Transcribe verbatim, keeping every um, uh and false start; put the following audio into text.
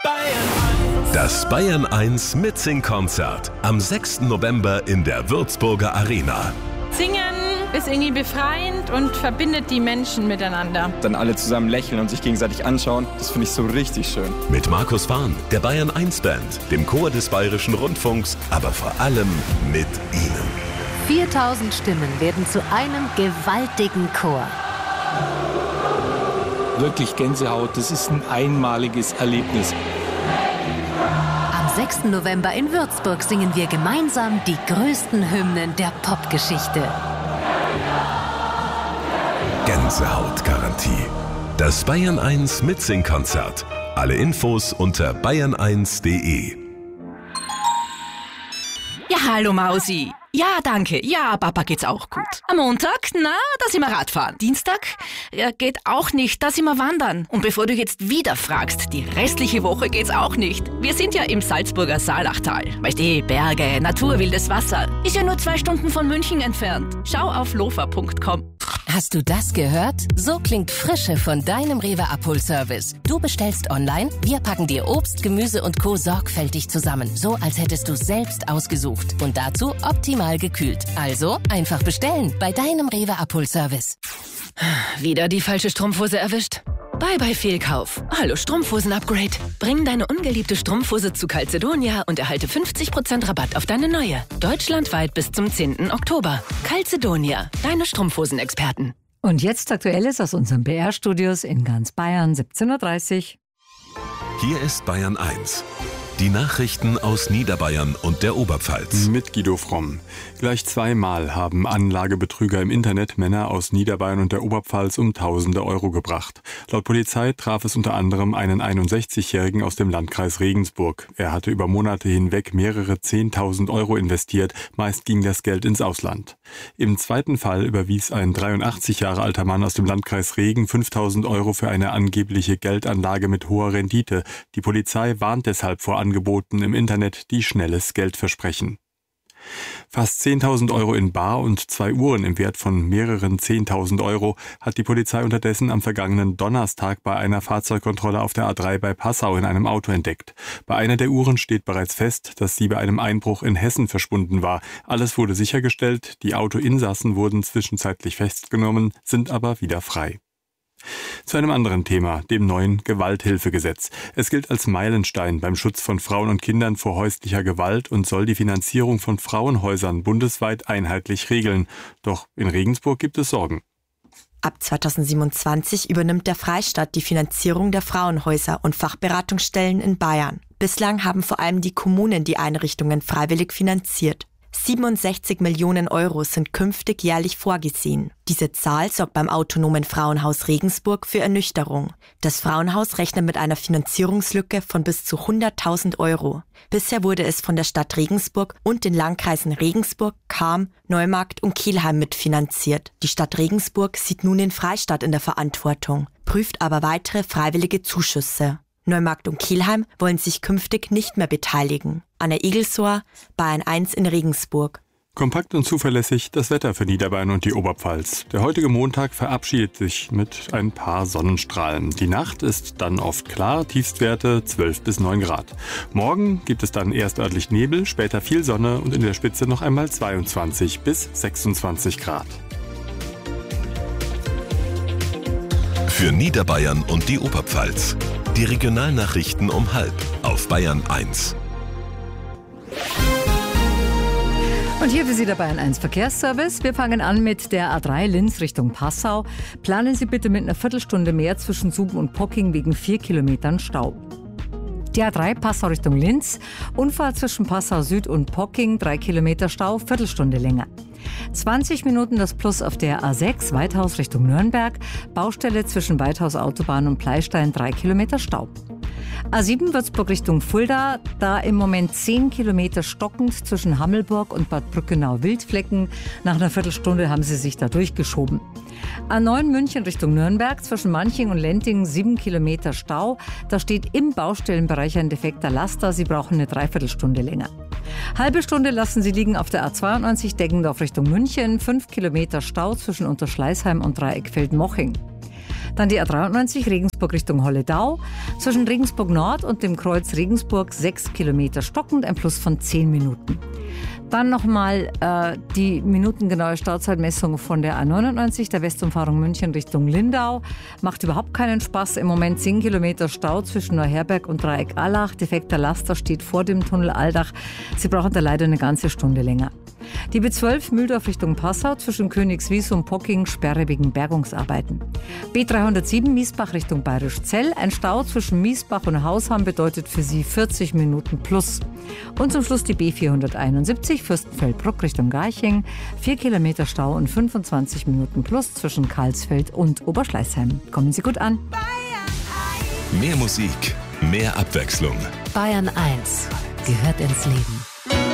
Das Bayern eins Mitsing-Konzert am sechsten November in der Würzburger Arena. Singen ist irgendwie befreiend und verbindet die Menschen miteinander. Dann alle zusammen lächeln und sich gegenseitig anschauen, das finde ich so richtig schön. Mit Markus Fahn, der Bayern eins Band, dem Chor des Bayerischen Rundfunks, aber vor allem mit Ihnen. viertausend Stimmen werden zu einem gewaltigen Chor. Wirklich Gänsehaut, das ist ein einmaliges Erlebnis. Am sechsten November in Würzburg singen wir gemeinsam die größten Hymnen der Popgeschichte. Gänsehautgarantie. Das Bayern eins Mitsing-Konzert. Alle Infos unter bayern eins punkt de. Ja, hallo Mausi. Ja, danke. Ja, Papa geht's auch gut. Am Montag, na, da sind wir Radfahren. Dienstag, ja, geht auch nicht, da sind wir wandern. Und bevor du jetzt wieder fragst, die restliche Woche geht's auch nicht. Wir sind ja im Salzburger Saalachtal. Weißt du, Berge, Natur, wildes Wasser. Ist ja nur zwei Stunden von München entfernt. Schau auf lofa punkt com. Hast du das gehört? So klingt Frische von deinem Rewe-Abholservice. Du bestellst online, wir packen dir Obst, Gemüse und Co. sorgfältig zusammen. So, als hättest du selbst ausgesucht. Und dazu optimal gekühlt. Also einfach bestellen bei deinem Rewe-Abholservice. Wieder die falsche Strumpfhose erwischt? Bye bye Fehlkauf. Hallo Strumpfhosen-Upgrade. Bring deine ungeliebte Strumpfhose zu Calzedonia und erhalte fünfzig Prozent Rabatt auf deine neue. Deutschlandweit bis zum zehnten Oktober. Calzedonia, deine Strumpfhosen-Experten. Und jetzt Aktuelles aus unseren B R-Studios in ganz Bayern, siebzehn Uhr dreißig. Hier ist Bayern eins. Die Nachrichten aus Niederbayern und der Oberpfalz. Mit Guido Fromm. Gleich zweimal haben Anlagebetrüger im Internet Männer aus Niederbayern und der Oberpfalz um tausende Euro gebracht. Laut Polizei traf es unter anderem einen einundsechzigjährigen aus dem Landkreis Regensburg. Er hatte über Monate hinweg mehrere zehntausend Euro investiert. Meist ging das Geld ins Ausland. Im zweiten Fall überwies ein dreiundachtzig Jahre alter Mann aus dem Landkreis Regen fünftausend Euro für eine angebliche Geldanlage mit hoher Rendite. Die Polizei warnt deshalb vor Angeboten im Internet, die schnelles Geld versprechen. Fast zehntausend Euro in Bar und zwei Uhren im Wert von mehreren zehntausend Euro hat die Polizei unterdessen am vergangenen Donnerstag bei einer Fahrzeugkontrolle auf der A drei bei Passau in einem Auto entdeckt. Bei einer der Uhren steht bereits fest, dass sie bei einem Einbruch in Hessen verschwunden war. Alles wurde sichergestellt, die Autoinsassen wurden zwischenzeitlich festgenommen, sind aber wieder frei. Zu einem anderen Thema, dem neuen Gewalthilfegesetz. Es gilt als Meilenstein beim Schutz von Frauen und Kindern vor häuslicher Gewalt und soll die Finanzierung von Frauenhäusern bundesweit einheitlich regeln. Doch in Regensburg gibt es Sorgen. Ab zweitausendsiebenundzwanzig übernimmt der Freistaat die Finanzierung der Frauenhäuser und Fachberatungsstellen in Bayern. Bislang haben vor allem die Kommunen die Einrichtungen freiwillig finanziert. siebenundsechzig Millionen Euro sind künftig jährlich vorgesehen. Diese Zahl sorgt beim autonomen Frauenhaus Regensburg für Ernüchterung. Das Frauenhaus rechnet mit einer Finanzierungslücke von bis zu hunderttausend Euro. Bisher wurde es von der Stadt Regensburg und den Landkreisen Regensburg, Cham, Neumarkt und Kelheim mitfinanziert. Die Stadt Regensburg sieht nun den Freistaat in der Verantwortung, prüft aber weitere freiwillige Zuschüsse. Neumarkt und Kelheim wollen sich künftig nicht mehr beteiligen. Anna Egelsor, Bayern eins in Regensburg. Kompakt und zuverlässig das Wetter für Niederbayern und die Oberpfalz. Der heutige Montag verabschiedet sich mit ein paar Sonnenstrahlen. Die Nacht ist dann oft klar, Tiefstwerte zwölf bis neun Grad. Morgen gibt es dann erst örtlich Nebel, später viel Sonne und in der Spitze noch einmal zweiundzwanzig bis sechsundzwanzig Grad. Für Niederbayern und die Oberpfalz. Die Regionalnachrichten um halb auf Bayern eins. Und hier für Sie der Bayern eins Verkehrsservice. Wir fangen an mit der A drei Linz Richtung Passau. Planen Sie bitte mit einer Viertelstunde mehr zwischen Suben und Pocking wegen vier Kilometern Stau. Die A drei Passau Richtung Linz. Unfall zwischen Passau Süd und Pocking, drei Kilometer Stau, Viertelstunde länger. zwanzig Minuten das Plus auf der A sechs Weithaus Richtung Nürnberg. Baustelle zwischen Weithaus Autobahn und Pleistein, drei Kilometer Stau. A sieben Würzburg Richtung Fulda, da im Moment zehn Kilometer stockend zwischen Hammelburg und Bad Brückenau-Wildflecken. Nach einer Viertelstunde haben sie sich da durchgeschoben. A neun München Richtung Nürnberg, zwischen Manching und Lenting sieben Kilometer Stau. Da steht im Baustellenbereich ein defekter Laster, Sie brauchen eine Dreiviertelstunde länger. Halbe Stunde lassen Sie liegen auf der A zweiundneunzig Deggendorf Richtung München, fünf Kilometer Stau zwischen Unterschleißheim und Dreieckfeld-Moching. Dann die A dreiundneunzig Regensburg Richtung Holledau. Zwischen Regensburg Nord und dem Kreuz Regensburg sechs Kilometer stockend, ein Plus von zehn Minuten. Dann nochmal äh, die minutengenaue Stauzeitmessung von der A neunundneunzig, der Westumfahrung München Richtung Lindau. Macht überhaupt keinen Spaß. Im Moment zehn Kilometer Stau zwischen Neuherberg und Dreieck Allach. Defekter Laster steht vor dem Tunnel Aldach. Sie brauchen da leider eine ganze Stunde länger. Die B zwölf Mühldorf Richtung Passau zwischen Königswies und Pocking, Sperre wegen Bergungsarbeiten. B dreihundertsieben Miesbach Richtung Bayerischzell. Ein Stau zwischen Miesbach und Hausham bedeutet für Sie vierzig Minuten plus. Und zum Schluss die B vierhunderteinundsiebzig Fürstenfeldbruck Richtung Garching. vier Kilometer Stau und fünfundzwanzig Minuten plus zwischen Karlsfeld und Oberschleißheim. Kommen Sie gut an. Mehr Musik, mehr Abwechslung. Bayern eins gehört ins Leben.